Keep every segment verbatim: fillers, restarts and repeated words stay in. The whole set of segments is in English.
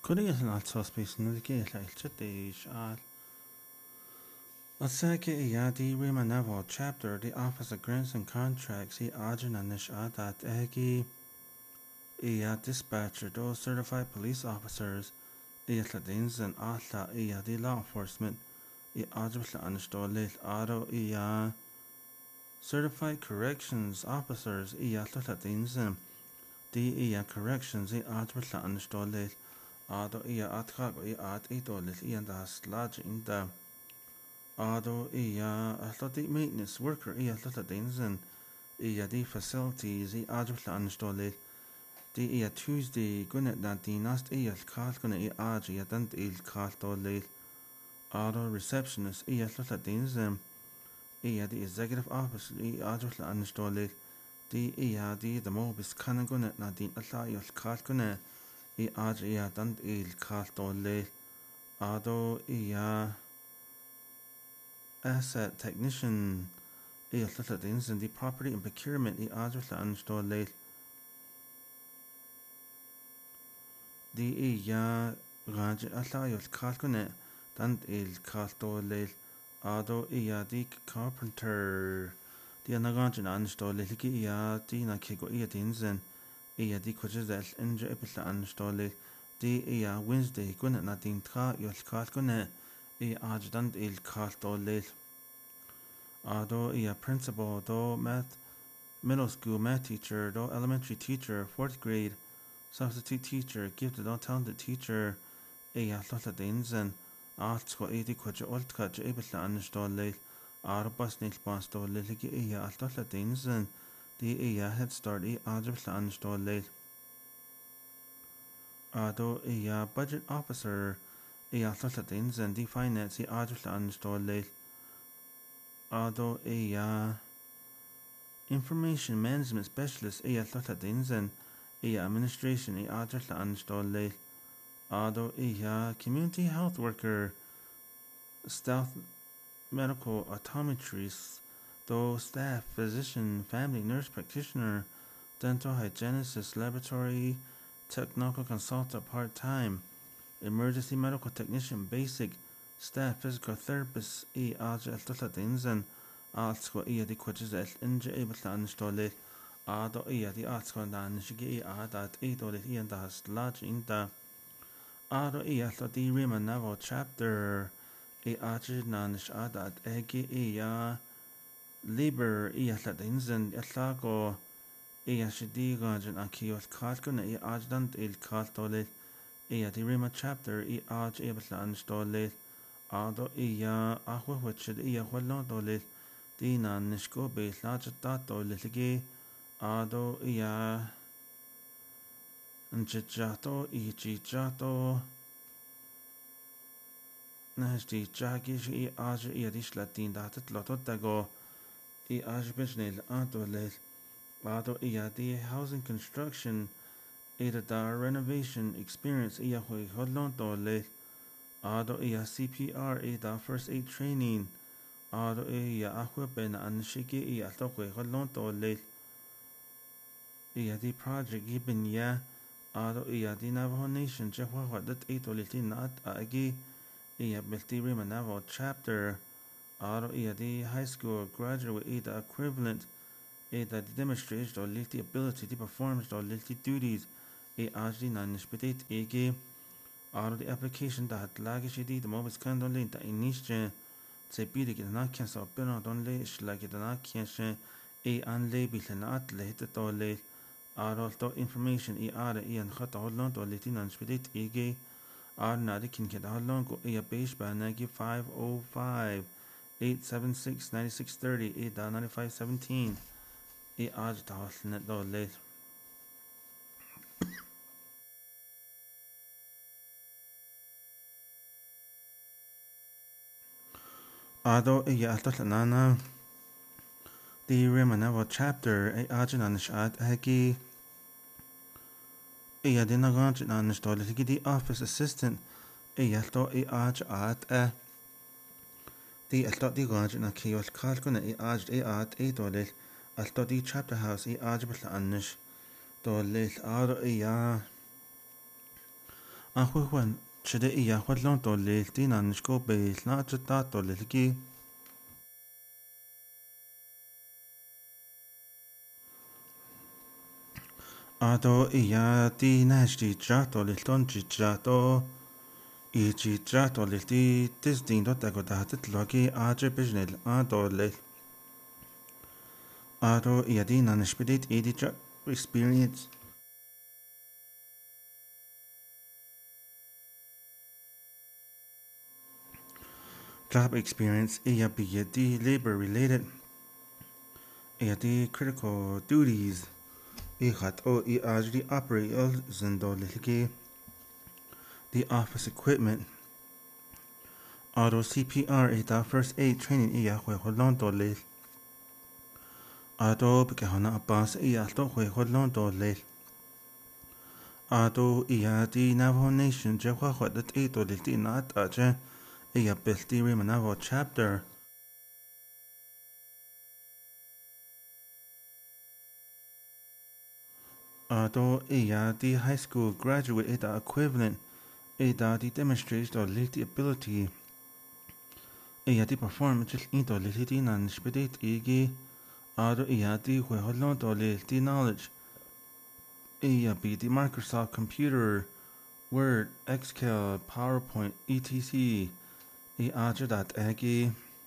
Korea's not so space in the gate like Chatish at Osaka Iyadi Rima Naval chapter the Office of Grants and Contracts he Ajin and Nishat at Egi Iya dispatcher those certified police officers Iya Ladins and Atla Iya the law enforcement I Ajbla Anistolil Ado Iya certified corrections officers Iya Ladins and the Iya corrections I Ajbla Anistolil Ado Iya Atkago I At Idolil Ian das Lodge in the Ado Iya Athletic maintenance worker Iya Ladins and Iya the facilities I Ajbla Anistolil the Iya Tuesday Gunnet that the Nast Iya Kal Gunnet I Aj Iya Dant Il Kal Dolil Ado receptionist Iya Ladins and Iya the executive officer I Ajbla Anistolil the Iya the the Mobis Kanagunet Nadine Atlayal Kal Gunnet I Aj Iya Dant Il Kal Dolil Ado Iya asset technician Iya Ladins and the property and procurement I Ajbla Anistolil the Iya Raj Atlayal Kal Gunnet Dant Il Kal Dolil Ado Iya the carpenter the Anaganjan Anistolil Iya the Nakigo Iya Dinsen Iya the Kujazel Inja Epitla Anistolil the Iya Wednesday Gunnet Nadine Tra Yol Kal Gunnet I Ajdant Il Kal Dolil Ado Iya principal do math middle school math teacher do elementary teacher fourth grade substitute teacher gifted do talented teacher Iya Lola Dinsen Artsko Edi Kuja Ultka Jabitla Anistolil Arbas Nil Bastolil Iya Lola Dinsen the Iya Head Start I Ajabla Anistolil Ado Iya budget officer Iya Lola Dinsen the finance I Ajabla Anistolil Ado Iya information management specialist Iya Lola Dinsen Iya administration I Ajabla Anistolil Ado Iya community health worker staff medical optometrist though staff physician family nurse practitioner dental hygienist laboratory technical consultant part-time emergency medical technician basic staff physical therapist I Aja Eltulatinsen Alsko Ia di Quajizel Inja Abetla Anstolil Ado Ia di Atsko Dan Shigi Adat Edolit Ian Das Lodge in the Ado Ia Lodi Rima Naval chapter I Aja Nanish Adat Egi Ia Liber Ia Latinsen Etlago Ia Shidi Gajan Akios Kalkun I Ajdant Il Kaltolil Ia di Rima chapter I Aj Abetla Anstolil Ado Ia Ahwa Witchid Ia Wallon Dolil Dina Nishko Base Lajatato Litigi Ado Ia Njijato Ijijato Nashdi Jagish I Aj Irish Latin Datat Lototago I Aj Bishnil Adolil Ado Ia di housing construction Ida da renovation experience Ia Hui Hodlon Dolil Ado Ia C P R Ida first aid training Ado Ia Aqua Ben Anshiki Ia Tokwe Hodlon Dolil Ia di project Ibn Ya Ado Ia di Navajo Nation Jehwa Dat Etoliti Nat Agi Ia Bilti Rima Navajo chapter Ado Ia di high school graduate Ida equivalent Ida di demonstrate Doliti ability to perform Doliti duties E Ajdi Nanishbedit Egi Ado the application that Lagishidi the Mobis Kandolin that Inishje Tse Bidi Gidana so Bino Donle Shlagidana Kienshe E Anle Bilanat Lehit Dole Ado to information E Ada Ian Hot Holon Doliti Nanishbedit Egi Ar Nadikin Kedalon go E Base Banagi five oh five eight seven six nine six thirty E Da ninety five seventeen E Aj Dahlet Dole Ado Iya Atlanana the Rimanavo chapter a Ajananishat Heki Iya Dinaganjananistoliki the office assistant Iyalto I Aj at a the Altot the Ganjan Akios Kalkuna I Aj A at a dolil Altot the chapter house I Ajbal Anish dolil Ado Iya a huwan chide iya hwadlong to lel ti nan shko be la chata to lelki Ado iya ti nashti chato lilton chichato i chichato lilti distinto tago dahatit loki aje bijnel ado lel Ado iya di nanishpidit idi cha experience job experience iya biyati labor related iya di critical duties i hat o i ajri operate zendo lilki the office equipment Auto C P R ita first aid training iya hwe holon to lel Auto bikahona abbas iya to hwe holon to lel Auto iya di Navajo Nation je hwa hwa dat e to lel ti na at je iya belti ri Navajo chapter Auto iya di high school graduate ita equivalent ita di demonstrate to lel ti ability iya di perform jil ito lel ti nan spedit igi Auto iya di hwe holon to lel ti knowledge iya bi di Microsoft Computer Word, Excel, PowerPoint, et cetera. I aja dat egi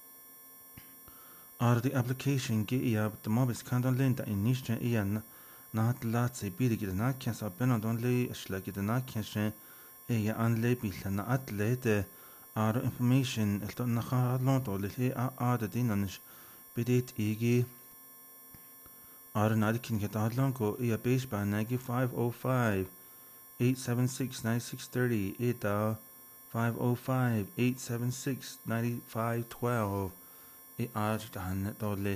Auto the application ge iya the mobis kandon lenta in nische iya na lat se bidi gida na kyansa benon don le ashla gida na kyanshe iya an le bila na at le de Auto information elto na khalon to le a ada dinanish bidit igi Auto na dikin gita hadlon ko iya base ba nagi five oh five eight seven six nine six three ita five oh five eight seven six nine five one two i aj dahan to le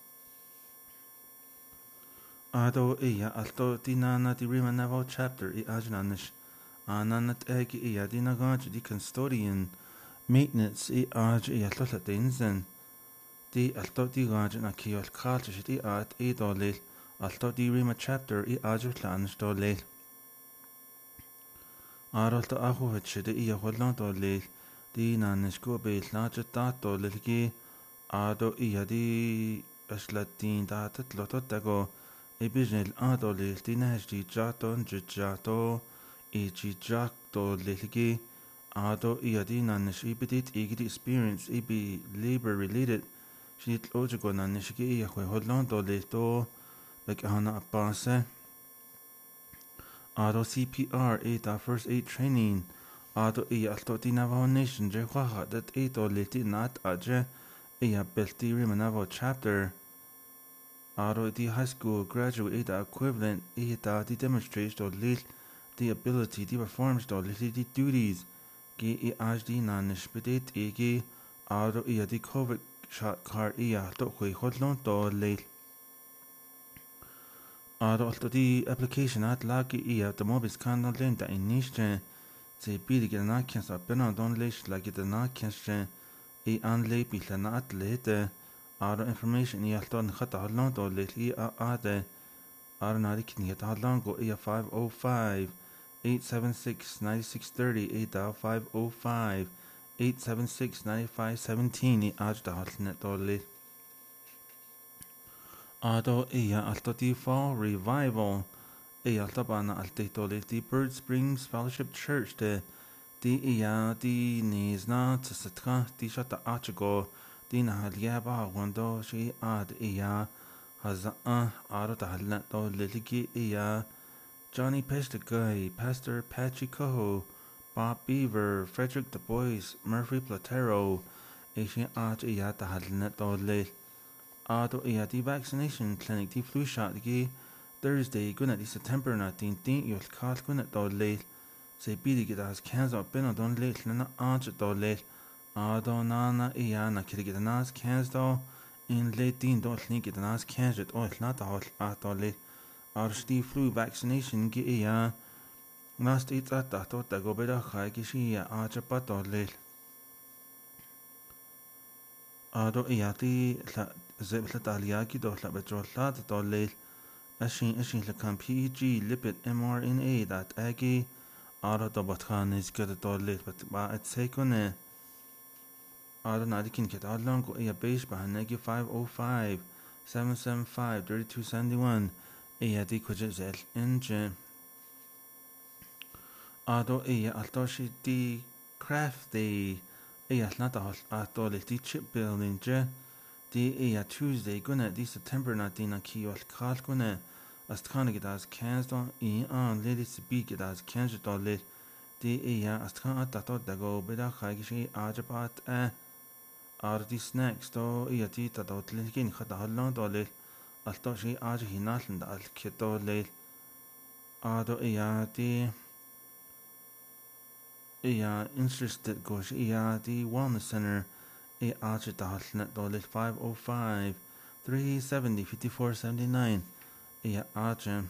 Ado iya alto tinana di rima Navajo chapter i aj nanish ananat egi iya di nagaj di custodian maintenance i aj iya lola dinsen di alto di gaj na kiyo alkalch di at i do le alto di rima chapter i aj planish do le Aralto ahu hachide iya holon to le di nanish ko be laja tato lelgi Ado iya di aslatin datat loto tago e bijnel ado le di nashdi jato njijato e jijakto lelgi Ado iya di nanish ibidit igidi experience ibi labor related shinit lojigo nanish ki iya hwe holon to le to like hana apase Auto C P R ita first aid training Auto iya alto di Navajo Nation je hwaha dat ito liti nat aje iya belti ri Navajo chapter Auto di high school graduate ita equivalent ita di demonstrates to lit the ability di performs to lit di duties gi i aj di nanish bedit igi Auto iya di COVID shot card iya to hwe hodlon to lit Auto alto di application at lagi iya the mobis kandon lenta in nische ze bidi gida na kyansa benon don leish lagi da na kyansche i an le bila na at lete Auto information iya alto nkhata halon do le i a ade Auto na di kini gita halon go iya five oh five eight seven six nine six three ita five oh five eight seven six nine five one seven i aj da halne do le Ado iya alto di fall revival iya alto bana alte to le di Bird Springs Fellowship Church de di iya di nizna tsatka di shata achigo di na halyaba wando shi ad iya haza ado ta halna to le ligi iya Johnny Peshtigai, Pastor Patchy Coho, Bob Beaver, Frederick Du Bois, Murphy Platero Asian aj iya ta halna to le Ado iya di vaccination clinic di flu shot gi Thursday guna di September na tin tin yol kal guna do le se bidi gida has kanzo beno don le lana aj do le Ado nana iya na kiri gida nas kanzo in le tin do lni gida nas kanzo o lna da hol a do le Ado di flu vaccination gi iya nast it at da to da go beda khai gi shi iya aj pa do le Ado iya di زي بتالياكي دولا بترولات دوليل أشين أشين لكان بي جي لipid إم آر إن إيه دات أجي Aro do batkan is good at all late, but ba at sekone. Aro nadikin ket adlong ko iya base bahan negi five oh five seven seven five thirty-two seventy-one. Iya di kujet zel inje. Ado iya altoshi di craft di iya nata ato le di chip building je. Di iya Tuesday guna di September na di na ki ol kal guna. As tkhana git as cans don i an lady speak git as cans do lit. Di iya as tkhana tato dago bida khaigishi ajabat eh. Ar di snacks do iya di tato tlikin khata hallan do lit. Alto shi aj hinaln da al kito lit. Ado iya di iya interested gosh iya di wellness center e aj da haln do lit five oh five three seventy fifty-four seventy-nine. Iya aj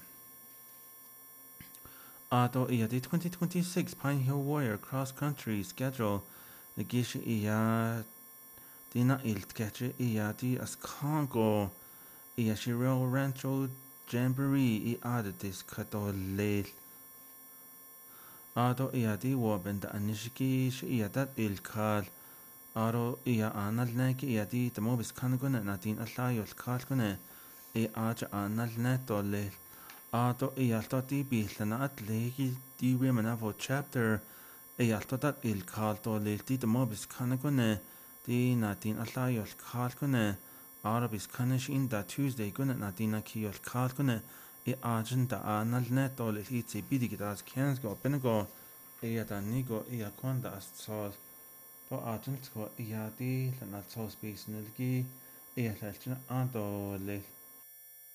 Ado iya di twenty twenty-six Pine Hill Warrior cross country schedule the gish iya di na iltkeche iya di as Congo iya shiro rancho jamboree i adadis kato leil. Ado iya di wabenda anishiki shi iya dat ilkal. Ado iya anal neki iya di tamobis kanaguna natin alayo ilkal guna i aja anal neto leil. Ado ialto di bihlana at legi di women avo chapter ialto dat il kalto le di demobis kanagune di natin alayo il kalgune arabis kanish in da Tuesday gune natina ki il kalgune i ajen da anal neto le hitsi bidigit as kensgo benego ia da nigo ia konda as sos po ajen sko ia di lana sos bis nilgi ia lelchina ado le